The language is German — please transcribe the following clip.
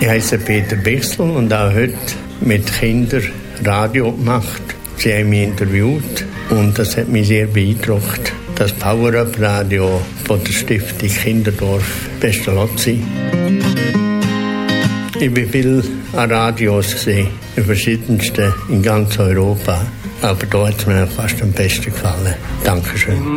Ich heiße Peter Bichsel und habe heute mit Kindern Radio gemacht. Sie haben mich interviewt und das hat mich sehr beeindruckt. Das Power-Up-Radio von der Stiftung Kinderdorf Pestalozzi. Ich bin viel an Radios gesehen, die verschiedensten in ganz Europa. Aber da hat es mir fast am besten gefallen. Dankeschön.